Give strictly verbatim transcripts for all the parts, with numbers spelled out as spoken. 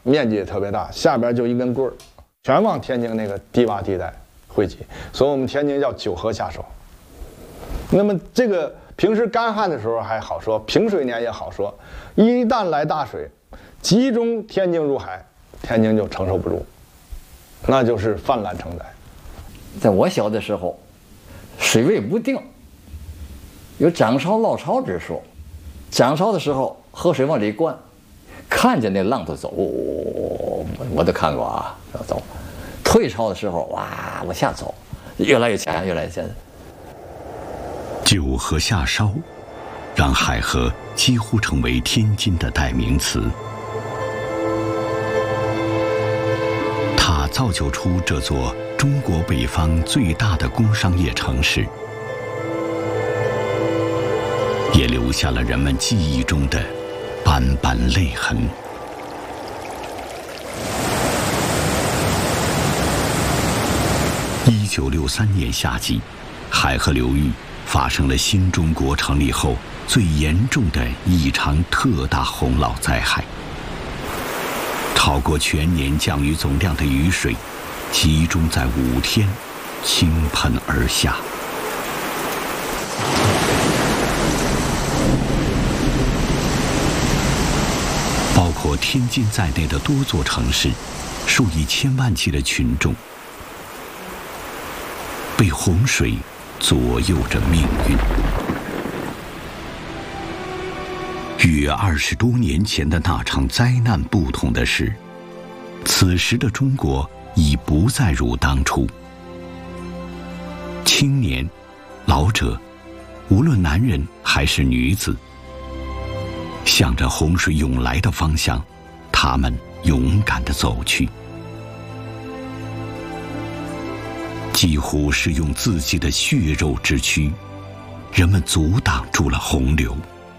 面积也特别大，下边就一根棍儿，全往天津那个低洼地带汇集，所以我们天津叫九河下手。那么这个平时干旱的时候还好说，平水年也好说，一旦来大水，集中天津入海，天津就承受不住，那就是泛滥成灾。 在我小的时候，水位不定，有涨潮落潮之说。涨潮的时候，河水往里灌，看见那浪头走，我都看过啊，走。退潮的时候，哇，往下走，越来越浅，越来越浅。 九河下烧，让海河几乎成为天津的代名词。它造就出这座中国北方最大的工商业城市，也留下了人们记忆中的斑斑泪痕。一九六三年夏季，海河流域发生了新中国成立后最严重的一场特大洪涝灾害。超过全年降雨总量的雨水，集中在五天，倾盆而下。包括天津在内的多座城市，数以千万计的群众，被洪水左右着命运。与二十多年前的那场灾难不同的是，此时的中国已不再如当初。青年、老者，无论男人还是女子，向着洪水涌来的方向，他们勇敢地走去，几乎是用自己的血肉之躯，人们阻挡住了洪流。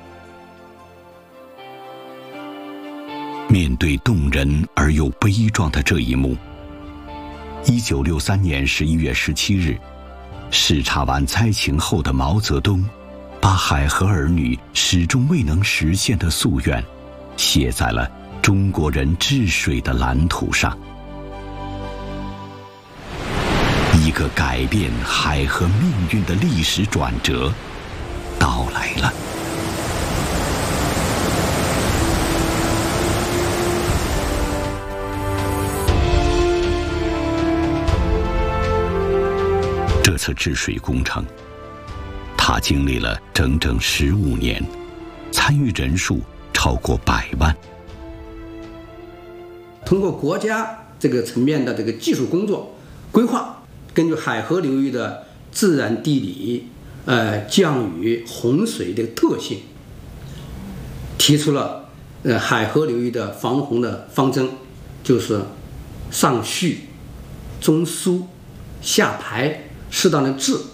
面对动人而又悲壮的这一幕，一九六三年十一月十七日，视察完灾情后的毛泽东，把海河儿女始终未能实现的夙愿，写在了中国人治水的蓝图上。一个改变海河命运的历史转折到来了。这次治水工程，他经历了整整十五年，参与人数超过百万。 通过国家这个层面的这个技术工作规划，根据海河流域的自然地理、呃降雨、洪水的特性，提出了呃海河流域的防洪的方针，就是上蓄、中疏、下排，适当的治。